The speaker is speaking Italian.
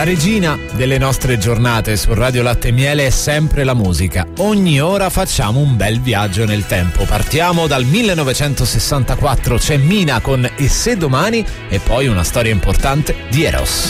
regina delle nostre giornate su Radio Latte e Miele è sempre la musica. Ogni ora facciamo un bel viaggio nel tempo. Partiamo dal 1964, c'è Mina con E se domani, e poi una storia importante di Eros.